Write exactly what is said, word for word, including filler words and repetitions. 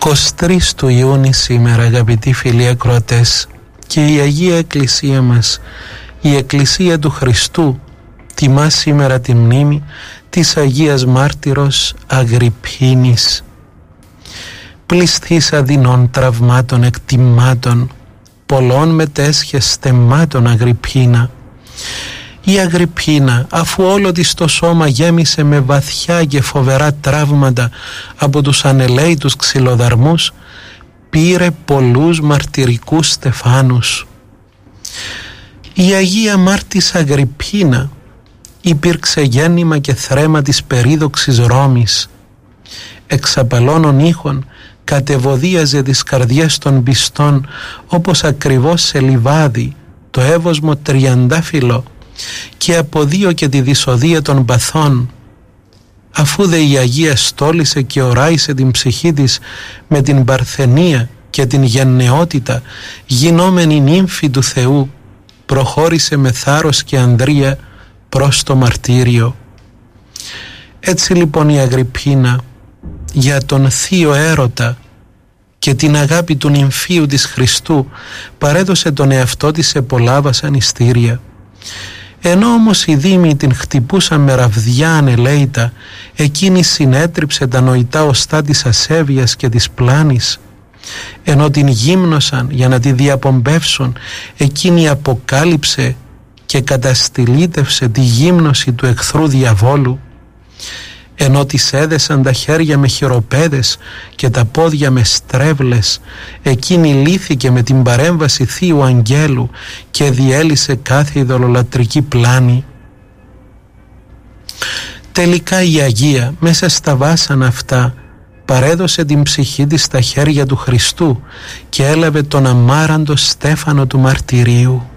είκοσι τρεις του Ιούνιου σήμερα, αγαπητοί φίλοι ακροατές, και η Αγία Εκκλησία μας, η Εκκλησία του Χριστού, τιμά σήμερα τη μνήμη της Αγίας Μάρτυρος Αγριππίνης. Πληστής αδεινών τραυμάτων εκτιμάτων, πολλών μετέσχες στεμμάτων Αγριππίνα. Η Αγριππίνα, αφού όλο της το σώμα γέμισε με βαθιά και φοβερά τραύματα από τους ανελαίητους ξυλοδαρμούς, πήρε πολλούς μαρτυρικούς στεφάνους. Η Αγία Μάρτης Αγριππίνα υπήρξε γέννημα και θρέμα της περίδοξης Ρώμης. Εξαπαλώνων ήχων κατεβοδίαζε τις καρδιές των πιστών, όπως ακριβώς σε λιβάδι το εύωσμο τριαντάφυλλο, και αποδίωκε τη δυσοδεία των παθών. Αφού δε η Αγία στόλισε και οράισε την ψυχή της με την παρθενία και την γενναιότητα, γινόμενη νύμφη του Θεού, προχώρησε με θάρρος και ανδρεία προς το μαρτύριο. Έτσι λοιπόν η Αγριππίνα, για τον θείο έρωτα και την αγάπη του νυμφίου της Χριστού, παρέδωσε τον εαυτό της σε πολλά βασανιστήρια. Ενώ όμως οι δήμοι την χτυπούσαν με ραβδιά ανελαίητα, εκείνη συνέτριψε τα νοητά οστά της ασέβειας και της πλάνης. Ενώ την γύμνωσαν για να τη διαπομπεύσουν, εκείνη αποκάλυψε και καταστηλίτευσε τη γύμνωση του εχθρού διαβόλου. Ενώ της έδεσαν τα χέρια με χειροπέδες και τα πόδια με στρέβλες, εκείνη λύθηκε με την παρέμβαση Θείου Αγγέλου και διέλυσε κάθε ειδωλολατρική πλάνη. Τελικά η Αγία μέσα στα βάσανα αυτά παρέδωσε την ψυχή της στα χέρια του Χριστού και έλαβε τον αμάραντο στέφανο του μαρτυρίου.